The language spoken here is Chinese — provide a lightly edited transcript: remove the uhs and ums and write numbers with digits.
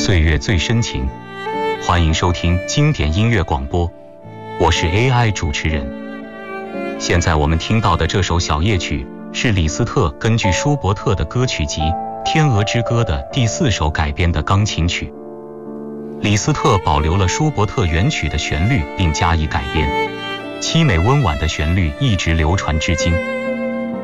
岁月最深情，欢迎收听经典音乐广播，我是 AI 主持人。现在我们听到的这首小夜曲是李斯特根据舒伯特的歌曲集《天鹅之歌》的第4首改编的钢琴曲。李斯特保留了舒伯特原曲的旋律并加以改编，凄美温婉的旋律一直流传至今。